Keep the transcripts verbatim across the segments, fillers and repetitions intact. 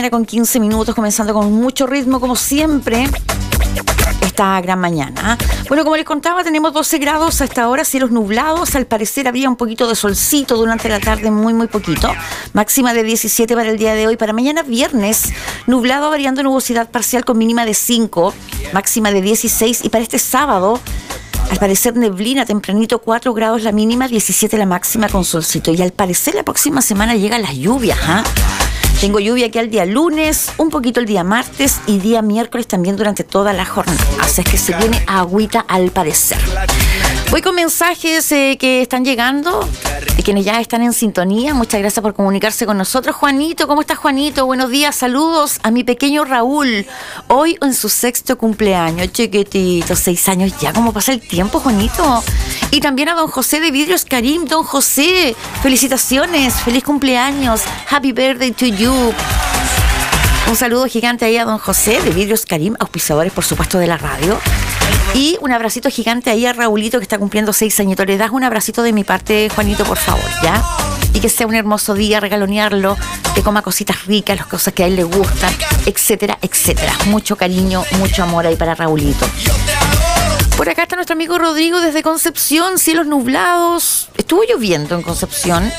mañana con quince minutos, comenzando con mucho ritmo, como siempre, esta gran mañana. Bueno, como les contaba, tenemos doce grados a esta hora, cielos nublados. Al parecer había un poquito de solcito durante la tarde, muy, muy poquito. Máxima de diecisiete para el día de hoy. Para mañana viernes, nublado, variando nubosidad parcial con mínima de cinco, máxima de dieciséis. Y para este sábado, al parecer neblina, tempranito, cuatro grados la mínima, diecisiete la máxima con solcito. Y al parecer la próxima semana llegan las lluvias, ¿ah? ¿eh? Tengo lluvia aquí al día lunes, un poquito el día martes y día miércoles también durante toda la jornada. Así es que se viene agüita al parecer. Voy con mensajes eh, que están llegando, de quienes ya están en sintonía. Muchas gracias por comunicarse con nosotros. Juanito, ¿cómo estás, Juanito? Buenos días, saludos a mi pequeño Raúl. Hoy en su sexto cumpleaños, chiquitito, seis años ya. ¿Cómo pasa el tiempo, Juanito? Y también a don José de Vidrios Karim. Don José, felicitaciones, feliz cumpleaños, happy birthday to you. Un saludo gigante ahí a don José de Vidrios Karim, auspiciadores por supuesto de la radio. Y un abracito gigante ahí a Raulito, que está cumpliendo seis añitos. Le das un abracito de mi parte, Juanito, por favor, ¿ya? Y que sea un hermoso día, regalonearlo, que coma cositas ricas, las cosas que a él le gustan, etcétera, etcétera. Mucho cariño, mucho amor ahí para Raulito. Por acá está nuestro amigo Rodrigo desde Concepción, cielos nublados. Estuvo lloviendo en Concepción.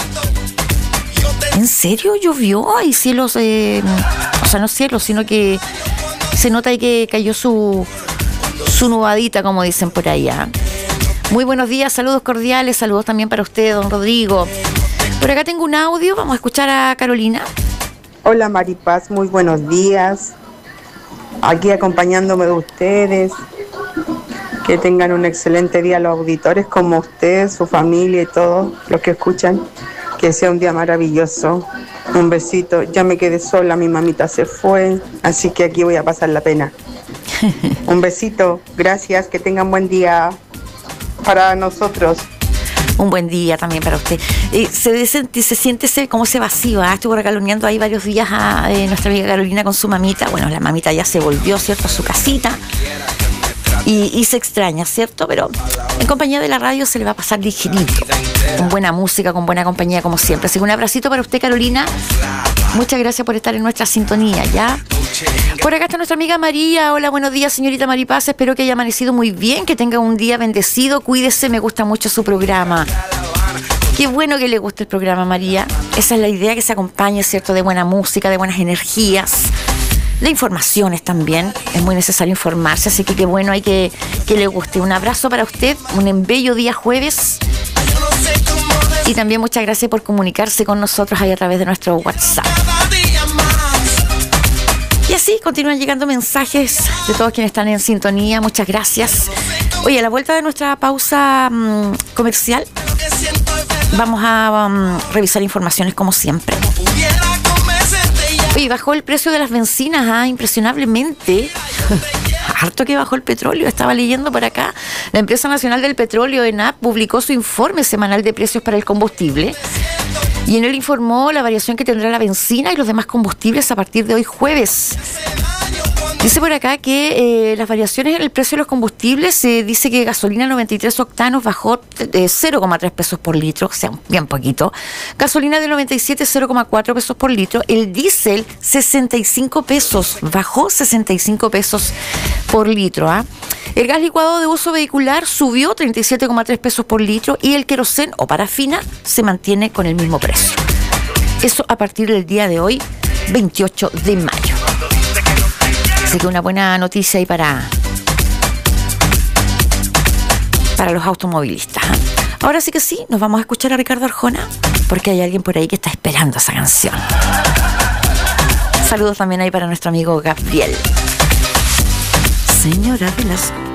¿En serio llovió? Hay cielos, eh, o sea, no cielos, sino que se nota ahí que cayó su, su nubadita, como dicen por allá. Muy buenos días, saludos cordiales, saludos también para usted, don Rodrigo. Por acá tengo un audio, vamos a escuchar a Carolina. Hola Maripaz, muy buenos días. Aquí acompañándome de ustedes. Que tengan un excelente día los auditores como usted, su familia y todos los que escuchan. Que sea un día maravilloso. Un besito. Ya me quedé sola, mi mamita se fue, así que aquí voy a pasar la pena. Un besito. Gracias. Que tengan buen día para nosotros. Un buen día también para usted. Eh, se, se, se siente ese, como ese vacío. ¿eh? Estuvo regaloneando ahí varios días a eh, nuestra amiga Carolina con su mamita. Bueno, la mamita ya se volvió, ¿cierto?, a su casita. Y, y se extraña, ¿cierto? Pero en compañía de la radio se le va a pasar ligerito. Con buena música, con buena compañía, como siempre. Así que un abracito para usted, Carolina. Muchas gracias por estar en nuestra sintonía, ¿ya? Por acá está nuestra amiga María. Hola, buenos días, señorita Maripaz. Espero que haya amanecido muy bien, que tenga un día bendecido. Cuídese, me gusta mucho su programa. Qué bueno que le guste el programa, María. Esa es la idea, que se acompañe, ¿cierto?, de buena música, de buenas energías. De informaciones también, es muy necesario informarse, así que qué bueno hay que, que le guste. Un abrazo para usted, un bello día jueves. Y también muchas gracias por comunicarse con nosotros ahí a través de nuestro WhatsApp. Y así continúan llegando mensajes de todos quienes están en sintonía. Muchas gracias. Oye, a la vuelta de nuestra pausa um, comercial, vamos a um, revisar informaciones como siempre. Oye, bajó el precio de las bencinas, ¿ah? Impresionablemente. Harto que bajó el petróleo. Estaba leyendo por acá. La Empresa Nacional del Petróleo, ENAP, publicó su informe semanal de precios para el combustible. Y en él informó la variación que tendrá la bencina y los demás combustibles a partir de hoy jueves. Dice por acá que eh, las variaciones en el precio de los combustibles, se eh, dice que gasolina noventa y tres octanos bajó eh, cero coma tres pesos por litro, o sea, bien poquito. Gasolina de noventa y siete, cero coma cuatro pesos por litro. El diésel, sesenta y cinco pesos, bajó sesenta y cinco pesos por litro. ¿ah? El gas licuado de uso vehicular subió treinta y siete coma tres pesos por litro y el queroseno o parafina se mantiene con el mismo precio. Eso a partir del día de hoy, veintiocho de mayo. Así que una buena noticia ahí para, para los automovilistas. ¿eh? Ahora sí que sí, nos vamos a escuchar a Ricardo Arjona, porque hay alguien por ahí que está esperando esa canción. Saludos también ahí para nuestro amigo Gabriel. Señora de las